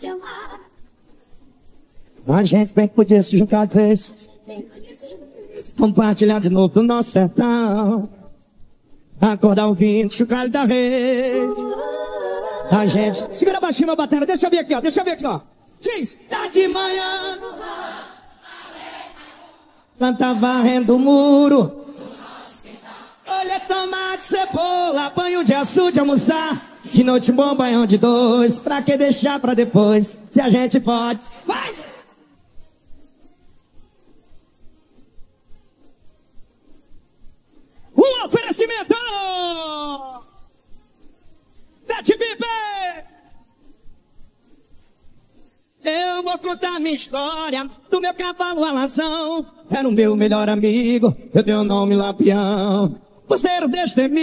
A gente bem que podia se juntar de vez, compartilhar de novo do nosso sertão, acordar ouvindo chocalho da vez. A gente... Segura baixinho meu batera, deixa eu ver aqui, ó, deixa eu ver aqui, ó. Diz, tá de manhã, planta varrendo o muro, olha tomate, cebola, banho de açúcar de almoçar. De noite um bom banhão de dois, pra que deixar pra depois, se a gente pode. Vai! Um oferecimento da TBB. Eu vou contar minha história do meu cavalo alazão. Era o meu melhor amigo, eu dei o nome Lampião. Por ser o destemido